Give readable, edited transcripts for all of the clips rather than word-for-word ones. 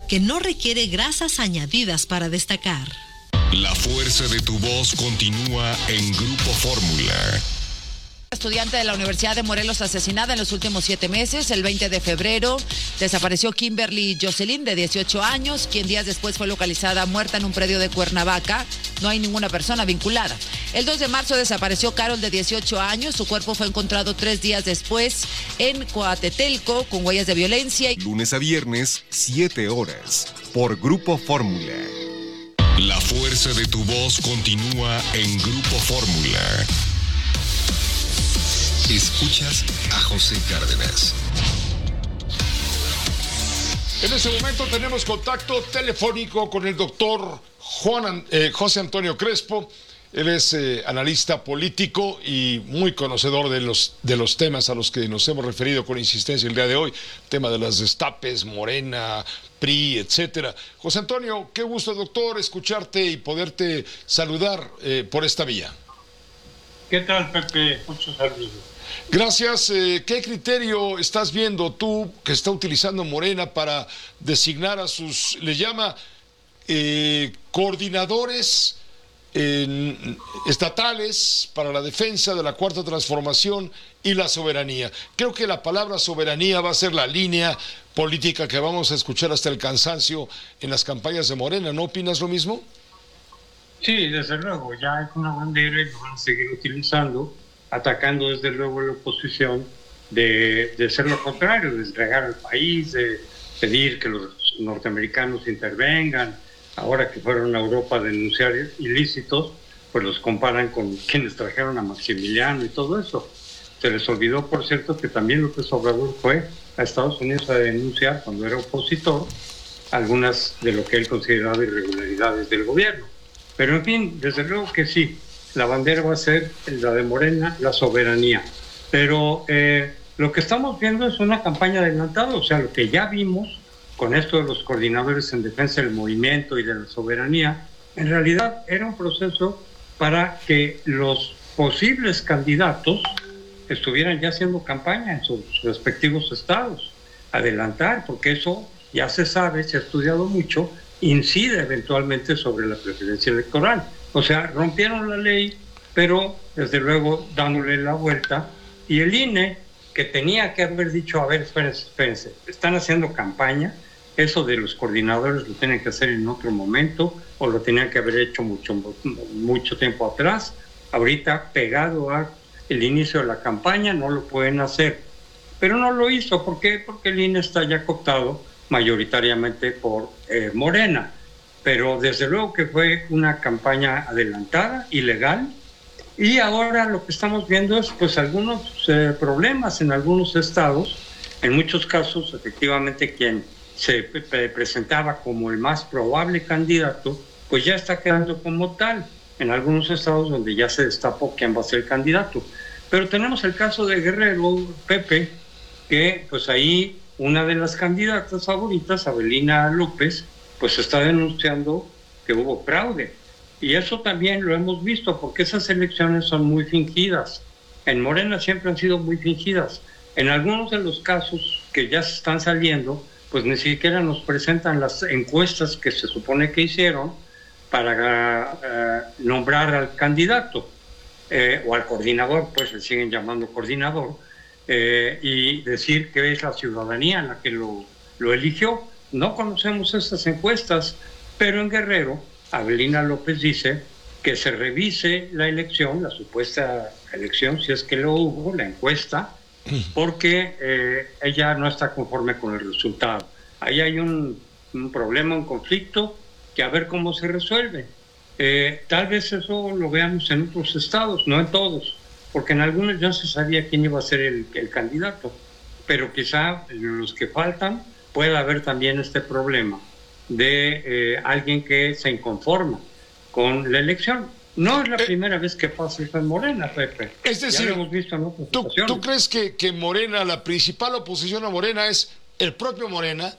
que no requiere grasas añadidas para destacar. La fuerza de tu voz continúa en Grupo Fórmula. Estudiante de la Universidad de Morelos asesinada en los últimos 7 meses. El 20 de febrero desapareció Kimberly Jocelyn, de 18 años, quien días después fue localizada muerta en un predio de Cuernavaca. No hay ninguna persona vinculada. El 2 de marzo desapareció Carol, de 18 años. Su cuerpo fue encontrado 3 días después en Coatetelco con huellas de violencia. Lunes a viernes, 7 horas, por Grupo Fórmula. La fuerza de tu voz continúa en Grupo Fórmula. Escuchas a José Cárdenas. En este momento tenemos contacto telefónico con el doctor José Antonio Crespo. Él es analista político y muy conocedor de los temas a los que nos hemos referido con insistencia el día de hoy. Tema de las destapes, Morena, PRI, etcétera. José Antonio, qué gusto, doctor, escucharte y poderte saludar por esta vía. ¿Qué tal, Pepe? Muchos saludos. Gracias. ¿Qué criterio estás viendo tú que está utilizando Morena para designar a sus, le llama, coordinadores estatales para la defensa de la Cuarta Transformación y la soberanía? Creo que la palabra soberanía va a ser la línea política que vamos a escuchar hasta el cansancio en las campañas de Morena. ¿No opinas lo mismo? Sí, desde luego, ya es una bandera y lo van a seguir utilizando, atacando desde luego la oposición de ser lo contrario, de entregar al país, de pedir que los norteamericanos intervengan. Ahora que fueron a Europa a denunciar ilícitos, pues los comparan con quienes trajeron a Maximiliano y todo eso. Se les olvidó, por cierto, que también López Obrador fue a Estados Unidos a denunciar, cuando era opositor, algunas de lo que él consideraba irregularidades del gobierno. Pero en fin, desde luego que sí, la bandera va a ser la de Morena, la soberanía. Pero lo que estamos viendo es una campaña adelantada, o sea, lo que ya vimos con esto de los coordinadores en defensa del movimiento y de la soberanía, en realidad era un proceso para que los posibles candidatos estuvieran ya haciendo campaña en sus respectivos estados, adelantar, porque eso ya se sabe, se ha estudiado mucho, incide eventualmente sobre la preferencia electoral. O sea, rompieron la ley, pero desde luego dándole la vuelta, y el INE, que tenía que haber dicho, a ver, espérense, están haciendo campaña, eso de los coordinadores lo tienen que hacer en otro momento, o lo tenían que haber hecho mucho tiempo atrás. Ahorita, pegado al inicio de la campaña, no lo pueden hacer. Pero no lo hizo, ¿por qué? Porque el INE está ya cooptado mayoritariamente por Morena. Pero desde luego que fue una campaña adelantada, ilegal, y ahora lo que estamos viendo es pues algunos problemas en algunos estados. En muchos casos, efectivamente, quien se presentaba como el más probable candidato, pues ya está quedando como tal en algunos estados donde ya se destapó quién va a ser el candidato. Pero tenemos el caso de Guerrero, Pepe, que pues ahí una de las candidatas favoritas, Abelina López, pues está denunciando que hubo fraude. Y eso también lo hemos visto, porque esas elecciones son muy fingidas. En Morena siempre han sido muy fingidas. En algunos de los casos que ya se están saliendo, pues ni siquiera nos presentan las encuestas que se supone que hicieron para nombrar al candidato o al coordinador, pues le siguen llamando coordinador, y decir que es la ciudadanía la que lo eligió. No conocemos estas encuestas, pero en Guerrero, Abelina López dice que se revise la elección, la supuesta elección, si es que lo hubo, la encuesta, porque ella no está conforme con el resultado. Ahí hay un problema, un conflicto, que a ver cómo se resuelve. Tal vez eso lo veamos en otros estados, no en todos, porque en algunos ya se sabía quién iba a ser el candidato, pero quizá en los que faltan pueda haber también este problema de alguien que se inconforma con la elección. No es la primera vez que pasa eso en Morena, Pepe. Es decir, ya lo hemos visto en otras ocasiones. ¿Tú crees que Morena, la principal oposición a Morena es el propio Morena?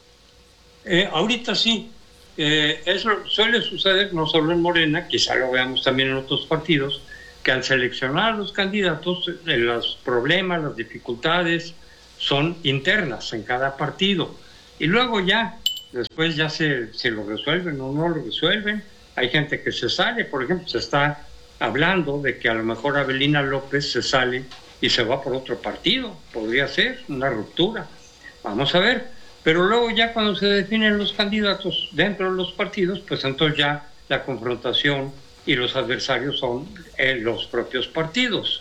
Ahorita sí. Eso suele suceder no solo en Morena, quizá lo veamos también en otros partidos, que al seleccionar a los candidatos, los problemas, las dificultades son internas en cada partido. Y luego ya después ya se lo resuelven o no lo resuelven. Hay gente que se sale, por ejemplo, se está hablando de que a lo mejor Avelina López se sale y se va por otro partido, podría ser una ruptura, vamos a ver, pero luego ya cuando se definen los candidatos dentro de los partidos, pues entonces ya la confrontación y los adversarios son los propios partidos.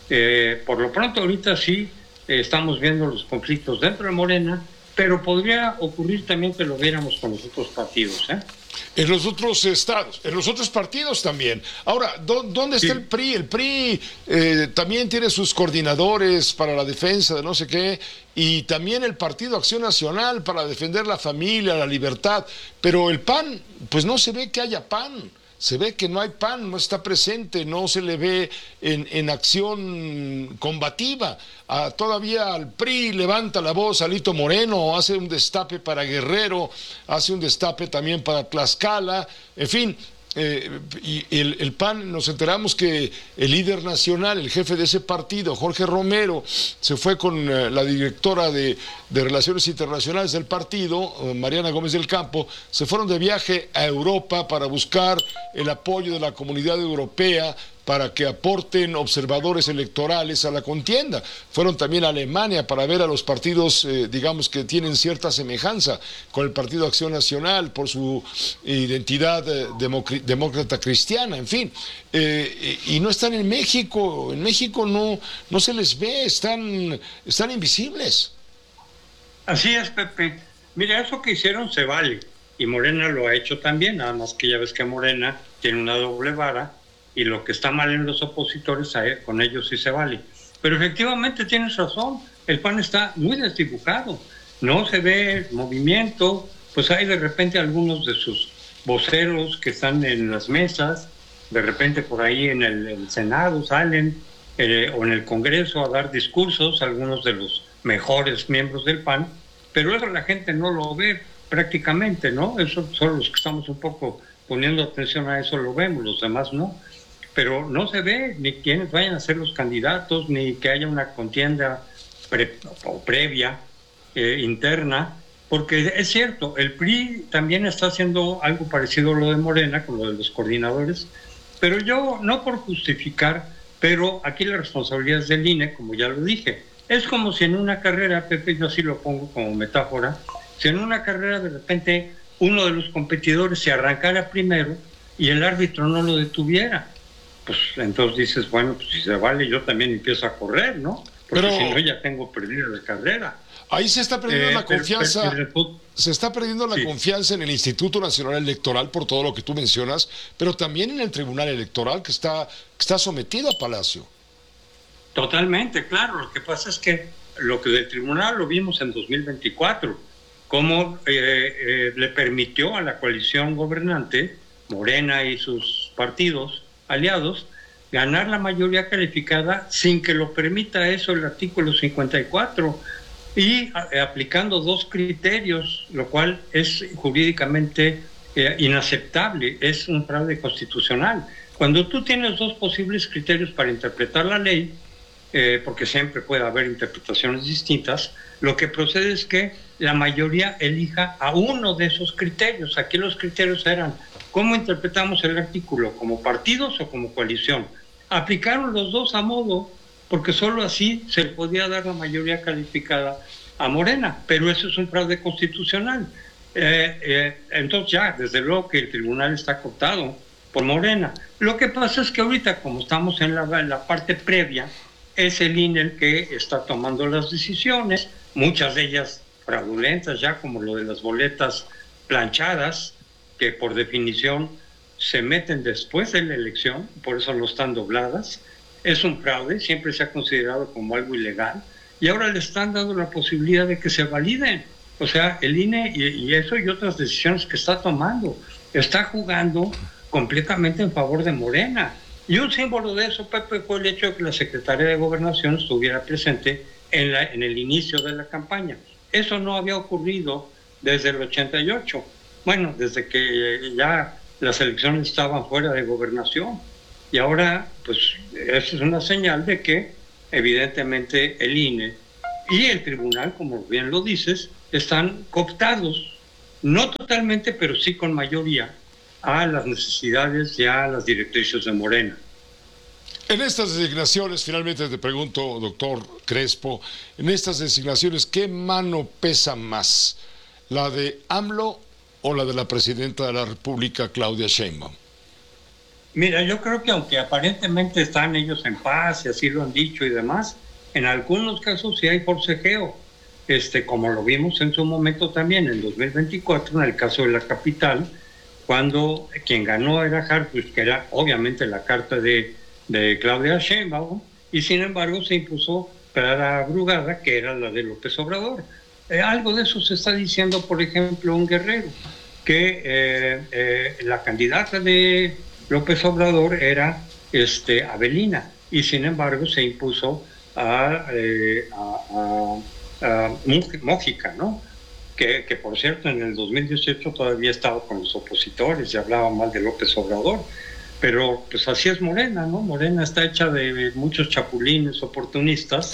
Por lo pronto ahorita sí estamos viendo los conflictos dentro de Morena, pero podría ocurrir también que lo viéramos con los otros partidos, En los otros estados, en los otros partidos también. Ahora, ¿dónde está el PRI? El PRI también tiene sus coordinadores para la defensa de no sé qué, y también el Partido Acción Nacional para defender la familia, la libertad, pero el PAN, pues no se ve que haya PAN. Se ve que no hay PAN, no está presente, no se le ve en acción combativa. Todavía al PRI levanta la voz Alito Moreno, hace un destape para Guerrero, hace un destape también para Tlaxcala, en fin. Y el PAN, nos enteramos que el líder nacional, el jefe de ese partido, Jorge Romero, se fue con la directora de Relaciones Internacionales del partido, Mariana Gómez del Campo, se fueron de viaje a Europa para buscar el apoyo de la comunidad europea para que aporten observadores electorales a la contienda. Fueron también a Alemania para ver a los partidos, digamos, que tienen cierta semejanza con el Partido Acción Nacional por su identidad demócrata cristiana, en fin. Y no están en México no se les ve, están invisibles. Así es, Pepe. Mira, eso que hicieron se vale, y Morena lo ha hecho también, nada más que ya ves que Morena tiene una doble vara, y lo que está mal en los opositores, con ellos sí se vale. Pero efectivamente tienes razón, el PAN está muy desdibujado, no se ve movimiento, pues hay de repente algunos de sus voceros que están en las mesas, de repente por ahí en el Senado salen, o en el Congreso a dar discursos, algunos de los mejores miembros del PAN, pero eso la gente no lo ve prácticamente, ¿no? Eso son los que estamos un poco poniendo atención a eso, lo vemos, los demás no. Pero no se ve ni quiénes vayan a ser los candidatos, ni que haya una contienda previa, interna, porque es cierto, el PRI también está haciendo algo parecido a lo de Morena, con lo de los coordinadores, pero yo, no por justificar, pero aquí la responsabilidad es del INE, como ya lo dije. Es como si en una carrera, Pepe, yo así lo pongo como metáfora, si en una carrera de repente uno de los competidores se arrancara primero y el árbitro no lo detuviera. Pues entonces dices, bueno, pues si se vale, yo también empiezo a correr, ¿no? Porque si no, ya tengo perdida la carrera. Ahí se está perdiendo la confianza. Se está perdiendo la confianza en el Instituto Nacional Electoral por todo lo que tú mencionas, pero también en el Tribunal Electoral que está sometido a Palacio. Totalmente, claro. Lo que pasa es que lo que del Tribunal lo vimos en 2024, cómo le permitió a la coalición gobernante, Morena y sus partidos aliados, ganar la mayoría calificada sin que lo permita eso el artículo 54 y aplicando dos criterios, lo cual es jurídicamente inaceptable, es un fraude constitucional. Cuando tú tienes dos posibles criterios para interpretar la ley, porque siempre puede haber interpretaciones distintas, lo que procede es que la mayoría elija a uno de esos criterios. Aquí los criterios eran: ¿cómo interpretamos el artículo? ¿Como partidos o como coalición? Aplicaron los dos a modo, porque solo así se le podía dar la mayoría calificada a Morena, pero eso es un fraude constitucional. Entonces ya, desde luego que el tribunal está cooptado por Morena. Lo que pasa es que ahorita, como estamos en la parte previa, es el INE el que está tomando las decisiones, muchas de ellas fraudulentas ya, como lo de las boletas planchadas, que por definición se meten después de la elección, por eso no están dobladas. Es un fraude, siempre se ha considerado como algo ilegal, y ahora le están dando la posibilidad de que se validen. O sea, el INE y eso y otras decisiones que está tomando, está jugando completamente en favor de Morena. Y un símbolo de eso, Pepe, fue el hecho de que la Secretaría de Gobernación estuviera presente en el inicio de la campaña. Eso no había ocurrido desde el 88. Bueno, desde que ya las elecciones estaban fuera de gobernación. Y ahora, pues, eso es una señal de que, evidentemente, el INE y el tribunal, como bien lo dices, están cooptados no totalmente, pero sí con mayoría, a las necesidades y a las directrices de Morena. En estas designaciones, finalmente te pregunto, doctor Crespo, en estas designaciones, ¿qué mano pesa más? ¿La de AMLO o la de la presidenta de la República, Claudia Sheinbaum? Mira, yo creo que aunque aparentemente están ellos en paz y así lo han dicho y demás, en algunos casos sí hay forcejeo, como lo vimos en su momento también en 2024, en el caso de la capital, cuando quien ganó era Harfuch, que era obviamente la carta de Claudia Sheinbaum, y sin embargo se impuso Clara Brugada, que era la de López Obrador. Algo de eso se está diciendo, por ejemplo, en Guerrero, que la candidata de López Obrador era Avelina, y sin embargo se impuso a Mójica, ¿no? Que por cierto en el 2018 todavía estaba con los opositores y hablaba mal de López Obrador. Pero pues así es Morena, ¿no? Morena está hecha de muchos chapulines oportunistas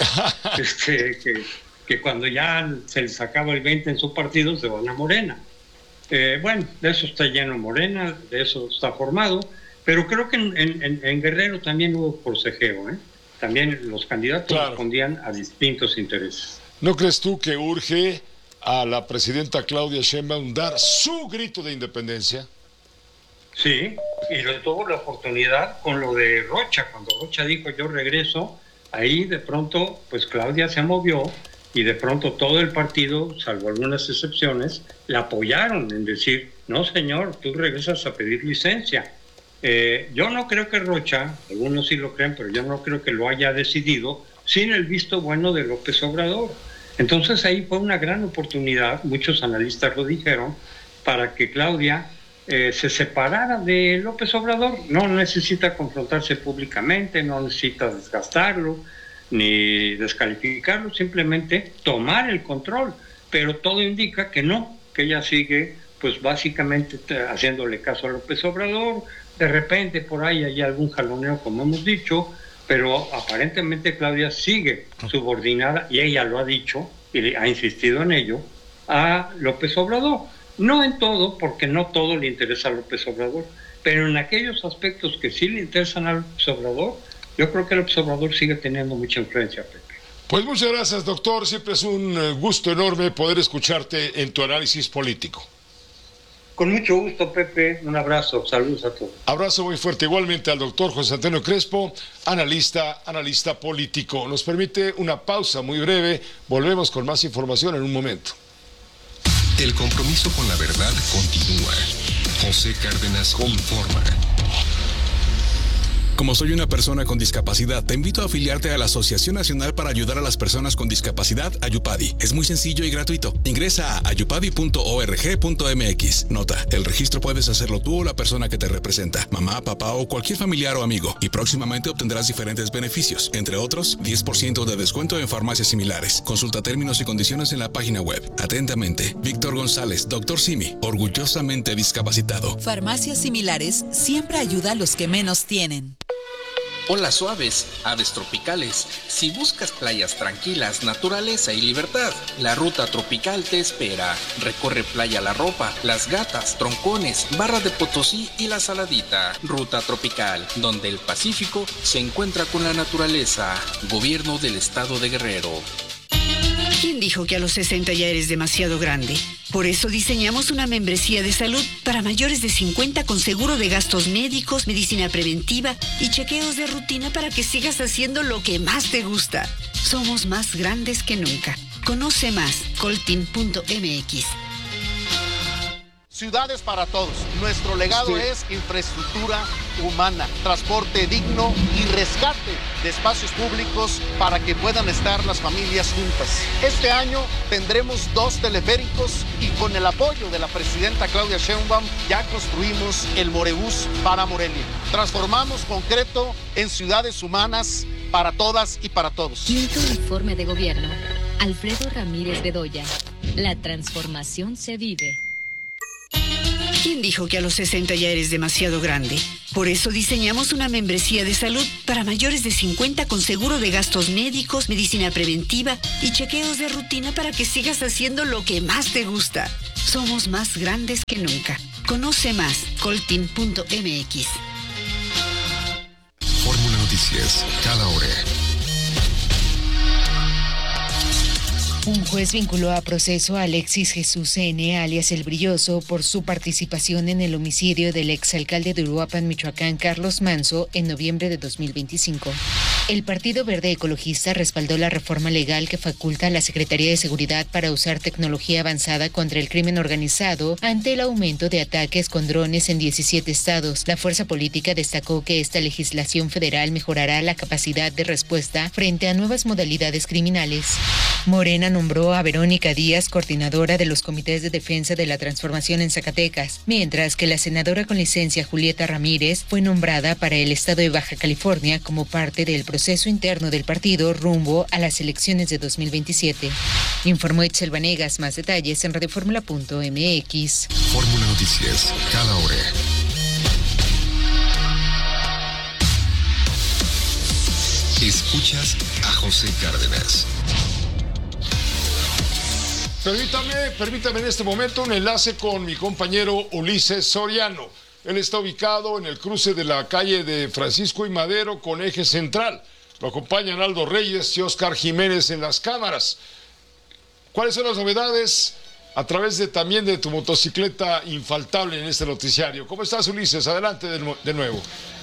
que cuando ya se les acaba el 20 en su partido se van a Morena. Bueno, de eso está lleno Morena, de eso está formado, pero creo que en Guerrero también hubo forcejeo, ¿eh? También los candidatos respondían a distintos intereses. ¿No crees tú que urge a la presidenta Claudia Sheinbaum dar su grito de independencia? Sí, y lo tuvo la oportunidad con lo de Rocha. Cuando Rocha dijo yo regreso, ahí de pronto pues Claudia se movió y de pronto todo el partido, salvo algunas excepciones, la apoyaron en decir, no señor, tú regresas a pedir licencia. Yo no creo que Rocha, algunos sí lo creen, pero yo no creo que lo haya decidido sin el visto bueno de López Obrador. Entonces ahí fue una gran oportunidad, muchos analistas lo dijeron, para que Claudia se separara de López Obrador. No necesita confrontarse públicamente, no necesita desgastarlo ni descalificarlo, simplemente tomar el control, pero todo indica que no, que ella sigue pues básicamente haciéndole caso a López Obrador. De repente por ahí hay algún jaloneo, como hemos dicho, pero aparentemente Claudia sigue subordinada, y ella lo ha dicho y ha insistido en ello, a López Obrador. No en todo, porque no todo le interesa a López Obrador, pero en aquellos aspectos que sí le interesan a López Obrador, yo creo que López Obrador sigue teniendo mucha influencia, Pepe. Pues muchas gracias, doctor. Siempre es un gusto enorme poder escucharte en tu análisis político. Con mucho gusto, Pepe. Un abrazo. Saludos a todos. Abrazo muy fuerte igualmente al doctor José Antonio Crespo, analista político. Nos permite una pausa muy breve. Volvemos con más información en un momento. El compromiso con la verdad continúa. José Cárdenas informa. Como soy una persona con discapacidad, te invito a afiliarte a la Asociación Nacional para Ayudar a las Personas con Discapacidad, Ayupadi. Es muy sencillo y gratuito. Ingresa a ayupadi.org.mx. Nota, el registro puedes hacerlo tú o la persona que te representa, mamá, papá o cualquier familiar o amigo. Y próximamente obtendrás diferentes beneficios, entre otros, 10% de descuento en farmacias similares. Consulta términos y condiciones en la página web. Atentamente, Víctor González, Dr. Simi, orgullosamente discapacitado. Farmacias Similares siempre ayuda a los que menos tienen. Olas suaves, aves tropicales. Si buscas playas tranquilas, naturaleza y libertad, la Ruta Tropical te espera. Recorre Playa La Ropa, Las Gatas, Troncones, Barra de Potosí y La Saladita. Ruta Tropical, donde el Pacífico se encuentra con la naturaleza. Gobierno del Estado de Guerrero. ¿Quién dijo que a los 60 ya eres demasiado grande? Por eso diseñamos una membresía de salud para mayores de 50 con seguro de gastos médicos, medicina preventiva y chequeos de rutina para que sigas haciendo lo que más te gusta. Somos más grandes que nunca. Conoce más, colteam.mx. Ciudades para todos. Nuestro legado es infraestructura humana, transporte digno y rescate de espacios públicos para que puedan estar las familias juntas. Este año tendremos 2 teleféricos y con el apoyo de la presidenta Claudia Sheinbaum ya construimos el Morebús para Morelia. Transformamos concreto en ciudades humanas para todas y para todos. Quinto informe de gobierno. Alfredo Ramírez Bedoya. La transformación se vive. ¿Quién dijo que a los 60 ya eres demasiado grande? Por eso diseñamos una membresía de salud para mayores de 50 con seguro de gastos médicos, medicina preventiva y chequeos de rutina para que sigas haciendo lo que más te gusta. Somos más grandes que nunca. Conoce más, colteam.mx. Fórmula Noticias, cada hora. Un juez vinculó a proceso a Alexis Jesús N., alias El Brilloso, por su participación en el homicidio del exalcalde de Uruapan, Michoacán, Carlos Manso, en noviembre de 2025. El Partido Verde Ecologista respaldó la reforma legal que faculta a la Secretaría de Seguridad para usar tecnología avanzada contra el crimen organizado ante el aumento de ataques con drones en 17 estados. La fuerza política destacó que esta legislación federal mejorará la capacidad de respuesta frente a nuevas modalidades criminales. Morena nombró a Verónica Díaz coordinadora de los comités de defensa de la transformación en Zacatecas, mientras que la senadora con licencia Julieta Ramírez fue nombrada para el estado de Baja California como parte del proceso interno del partido rumbo a las elecciones de 2027. Informó Itzel Vanegas. Más detalles en radioformula.mx. Fórmula Noticias, cada hora. Escuchas a José Cárdenas. Permítame en este momento un enlace con mi compañero Ulises Soriano. Él está ubicado en el cruce de la calle de Francisco y Madero con Eje Central. Lo acompañan Aldo Reyes y Óscar Jiménez en las cámaras. ¿Cuáles son las novedades a través también de tu motocicleta infaltable en este noticiario? ¿Cómo estás, Ulises? Adelante de nuevo.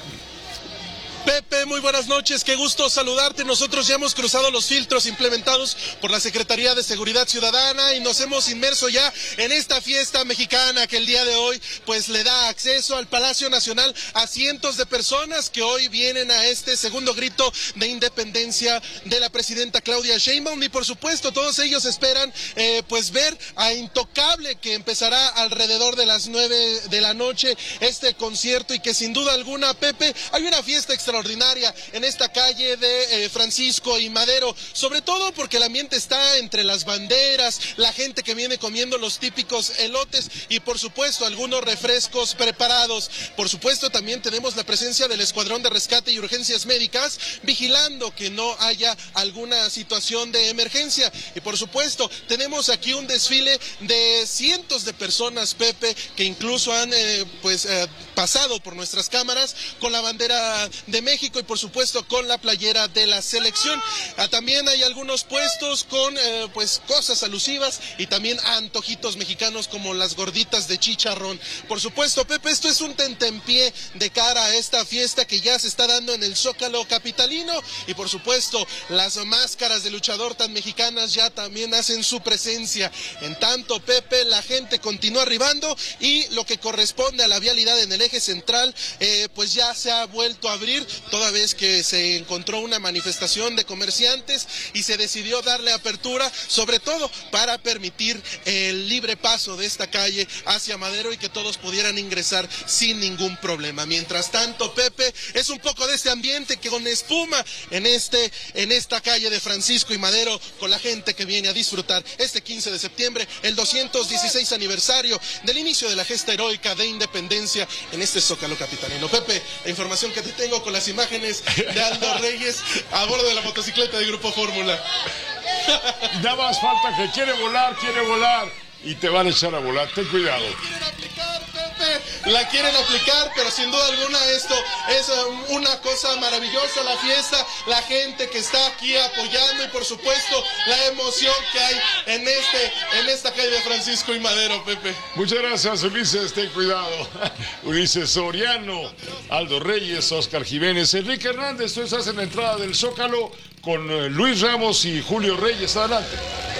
Pepe, muy buenas noches, qué gusto saludarte. Nosotros ya hemos cruzado los filtros implementados por la Secretaría de Seguridad Ciudadana y nos hemos inmerso ya en esta fiesta mexicana que el día de hoy pues le da acceso al Palacio Nacional a cientos de personas que hoy vienen a este segundo grito de independencia de la presidenta Claudia Sheinbaum y por supuesto todos ellos esperan pues ver a Intocable, que empezará alrededor de las 9 de la noche este concierto y que sin duda alguna, Pepe, hay una fiesta extraordinaria en esta calle de Francisco y Madero, sobre todo porque el ambiente está entre las banderas, la gente que viene comiendo los típicos elotes y por supuesto algunos refrescos preparados. Por supuesto también tenemos la presencia del Escuadrón de Rescate y Urgencias Médicas vigilando que no haya alguna situación de emergencia y por supuesto tenemos aquí un desfile de cientos de personas, Pepe, que incluso han pasado por nuestras cámaras con la bandera de México y por supuesto con la playera de la selección. También hay algunos puestos con cosas alusivas y también antojitos mexicanos como las gorditas de chicharrón. Por supuesto, Pepe, esto es un tentempié de cara a esta fiesta que ya se está dando en el Zócalo capitalino y por supuesto las máscaras de luchador tan mexicanas ya también hacen su presencia. En tanto, Pepe, la gente continúa arribando y lo que corresponde a la vialidad en el eje central pues ya se ha vuelto a abrir, toda vez que se encontró una manifestación de comerciantes y se decidió darle apertura, sobre todo para permitir el libre paso de esta calle hacia Madero y que todos pudieran ingresar sin ningún problema. Mientras tanto, Pepe, es un poco de este ambiente que con espuma en esta calle de Francisco y Madero, con la gente que viene a disfrutar este 15 de septiembre, el 216 aniversario del inicio de la gesta heroica de independencia en este Zócalo capitalino. Pepe, la información que te tengo con las imágenes de Aldo Reyes a bordo de la motocicleta de Grupo Fórmula. Nada más falta que quiere volar y te van a echar a volar, ten cuidado. La quieren aplicar, pero sin duda alguna esto es una cosa maravillosa, la fiesta, la gente que está aquí apoyando y por supuesto la emoción que hay en esta calle de Francisco y Madero, Pepe. Muchas gracias, Ulises, ten cuidado. Ulises Soriano, Aldo Reyes, Óscar Jiménez, Enrique Hernández, tú estás en la entrada del Zócalo con Luis Ramos y Julio Reyes, adelante.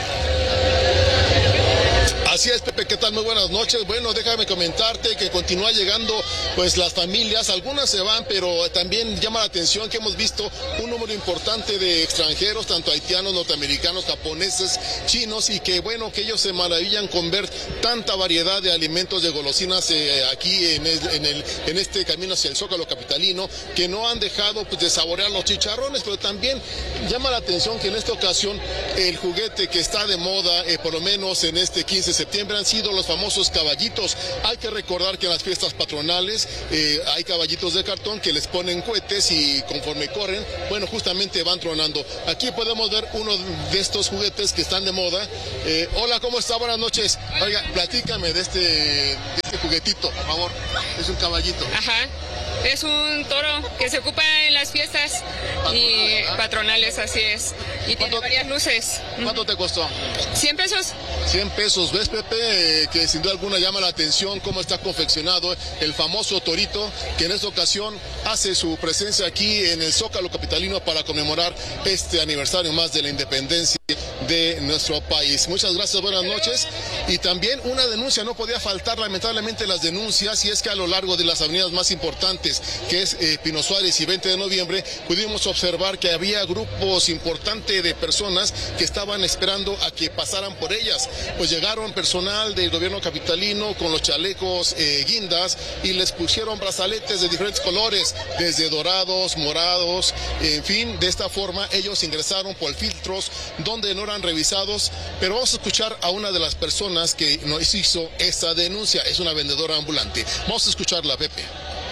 Así es, Pepe, ¿qué tal? Muy buenas noches. Bueno, déjame comentarte que continúa llegando pues las familias, algunas se van, pero también llama la atención que hemos visto un número importante de extranjeros, tanto haitianos, norteamericanos, japoneses, chinos, y que bueno, que ellos se maravillan con ver tanta variedad de alimentos, de golosinas aquí en este camino hacia el Zócalo capitalino, que no han dejado pues de saborear los chicharrones, pero también llama la atención que en esta ocasión el juguete que está de moda, por lo menos en este 15 de septiembre han sido los famosos caballitos. Hay que recordar que en las fiestas patronales hay caballitos de cartón que les ponen cohetes y conforme corren, bueno, justamente van tronando. Aquí podemos ver uno de estos juguetes que están de moda. Hola, ¿cómo está? Buenas noches. Oiga, platícame de este juguetito, por favor. Es un caballito. Ajá. Es un toro que se ocupa en las fiestas patronales, así es. Y tiene varias luces. ¿Cuánto te costó? 100 pesos. 100 pesos. ¿Ves, Pepe? Que sin duda alguna llama la atención cómo está confeccionado el famoso torito, que en esta ocasión hace su presencia aquí en el Zócalo capitalino para conmemorar este aniversario más de la independencia de nuestro país. Muchas gracias, buenas noches. Y también una denuncia, no podía faltar lamentablemente las denuncias, y es que a lo largo de las avenidas más importantes, que es Pino Suárez y 20 de noviembre, pudimos observar que había grupos importantes de personas que estaban esperando a que pasaran por ellas. Pues llegaron personal del gobierno capitalino con los chalecos guindas y les pusieron brazaletes de diferentes colores, desde dorados, morados, en fin, de esta forma ellos ingresaron por filtros donde no eran revisados. Pero vamos a escuchar a una de las personas que nos hizo esta denuncia, es una vendedora ambulante. Vamos a escucharla, Pepe.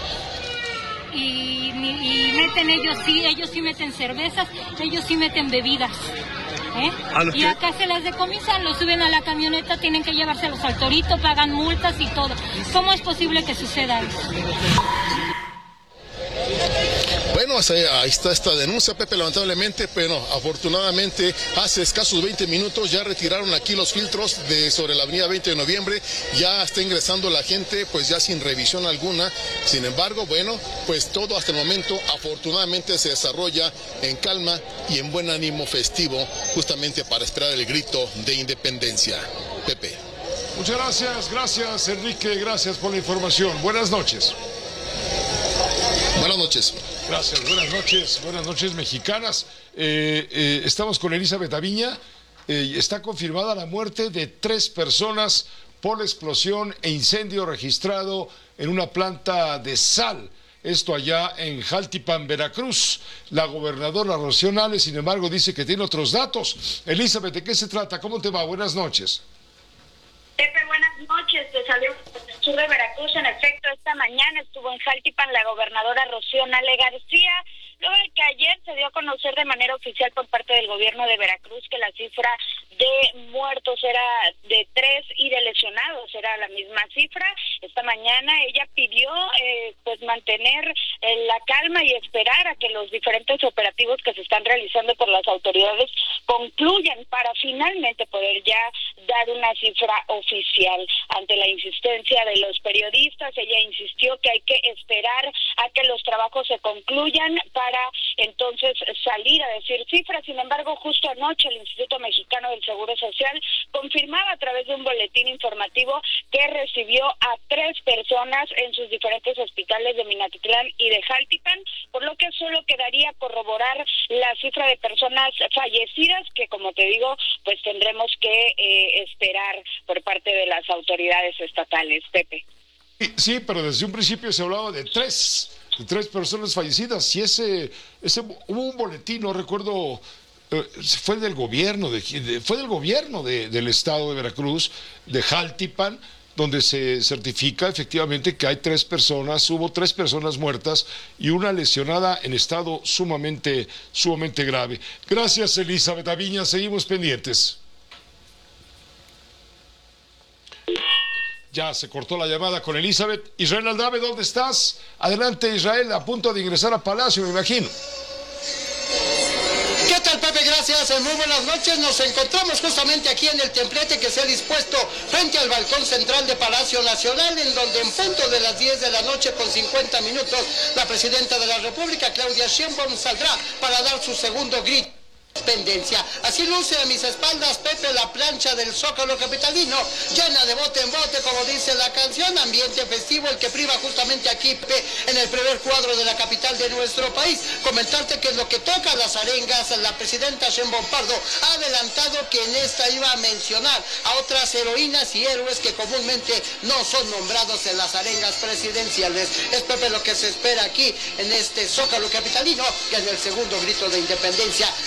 Y meten ellos sí meten cervezas, ellos sí meten bebidas. Y acá se las decomisan, los suben a la camioneta, tienen que llevárselos al torito, pagan multas y todo. ¿Cómo es posible que suceda eso? Bueno, ahí está esta denuncia, Pepe, lamentablemente, pero afortunadamente hace escasos 20 minutos ya retiraron aquí los filtros sobre la avenida 20 de noviembre, ya está ingresando la gente, pues ya sin revisión alguna. Sin embargo, bueno, pues todo hasta el momento afortunadamente se desarrolla en calma y en buen ánimo festivo, justamente para esperar el grito de independencia. Pepe. Muchas gracias Enrique, gracias por la información. Buenas noches. Buenas noches. Gracias, buenas noches mexicanas. Estamos con Elizabeth Aviña. Está confirmada la muerte de 3 personas por explosión e incendio registrado en una planta de sal. Esto allá en Jaltipan, Veracruz. La gobernadora Rocío Nale, sin embargo, dice que tiene otros datos. Elizabeth, ¿de qué se trata? ¿Cómo te va? Buenas noches. Pepe, buenas noches. Te saludo desde el sur de Veracruz. En efecto, esta mañana estuvo en Jaltipan la gobernadora Rocío Nale García, luego de que ayer se dio a conocer de manera oficial por parte del gobierno de Veracruz que la cifra de muertos era de 3 y de lesionados era la misma cifra. Esta mañana ella pidió pues mantener la calma y esperar a que los diferentes operativos que se están realizando por las autoridades concluyan para finalmente poder ya dar una cifra oficial. Ante la insistencia de los periodistas, ella insistió que hay que esperar a que los trabajos se concluyan para entonces salir a decir cifras. Sin embargo, justo anoche el Instituto Mexicano del Seguro Social confirmaba a través de un boletín informativo que recibió a 3 personas en sus diferentes hospitales de Minatitlán y de Jaltipan, por lo que solo quedaría corroborar la cifra de personas fallecidas, que como te digo, pues tendremos que esperar por parte de las autoridades estatales. Sí, pero desde un principio se hablaba de 3 personas fallecidas, y ese hubo un boletín, no recuerdo, fue del gobierno del estado de Veracruz, de Jaltipan, donde se certifica efectivamente que hay 3 personas, hubo 3 personas muertas y una lesionada en estado sumamente grave. Gracias, Elizabeth Aviña, seguimos pendientes. Ya se cortó la llamada con Elizabeth. Israel Aldave, ¿dónde estás? Adelante, Israel, a punto de ingresar a Palacio, me imagino. ¿Qué tal, Pepe? Gracias, muy buenas noches. Nos encontramos justamente aquí en el templete que se ha dispuesto frente al balcón central de Palacio Nacional, en donde en punto de las 10 de la noche con 50 minutos, la presidenta de la República, Claudia Sheinbaum, saldrá para dar su segundo grito. Independencia. Así luce a mis espaldas, Pepe, la plancha del Zócalo capitalino, llena de bote en bote, como dice la canción, ambiente festivo el que priva justamente aquí, Pepe, en el primer cuadro de la capital de nuestro país. Comentarte que es lo que toca las arengas, la presidenta Sheinbaum Pardo ha adelantado que en esta iba a mencionar a otras heroínas y héroes que comúnmente no son nombrados en las arengas presidenciales. Es, Pepe, lo que se espera aquí en este Zócalo capitalino, que es el segundo grito de independencia de la presidenta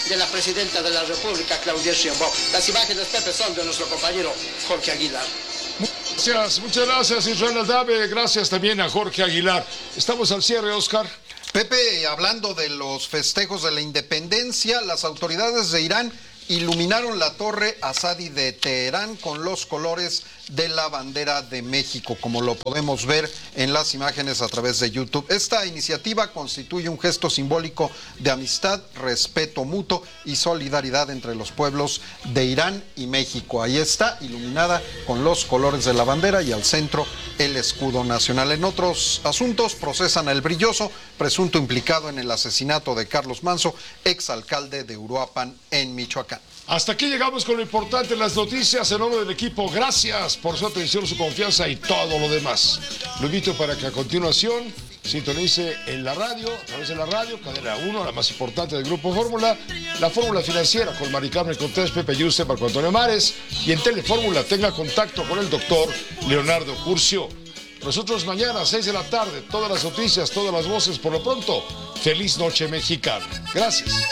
presidenta de la República, Claudia Sheinbaum. Las imágenes, Pepe, son de nuestro compañero Jorge Aguilar. Muchas gracias, Israel Aldave. Gracias también a Jorge Aguilar. Estamos al cierre, Oscar. Pepe, hablando de los festejos de la independencia, las autoridades de Irán iluminaron la torre Azadi de Teherán con los colores de la bandera de México, como lo podemos ver en las imágenes a través de YouTube. Esta iniciativa constituye un gesto simbólico de amistad, respeto mutuo y solidaridad entre los pueblos de Irán y México. Ahí está, iluminada con los colores de la bandera y al centro el escudo nacional. En otros asuntos, procesan al Brilloso, presunto implicado en el asesinato de Carlos Manso, exalcalde de Uruapan en Michoacán. Hasta aquí llegamos con lo importante en las noticias. En nombre del equipo, gracias por su atención, su confianza y todo lo demás. Lo invito para que a continuación sintonice en la radio, a través de la radio, cadena 1, la más importante del Grupo Fórmula, la Fórmula Financiera con Mari Carmen Cortés, Pepe Yuste, Marco Antonio Mares, y en Telefórmula tenga contacto con el doctor Leonardo Curcio. Nosotros mañana a 6 de la tarde, todas las noticias, todas las voces. Por lo pronto, feliz noche mexicana. Gracias.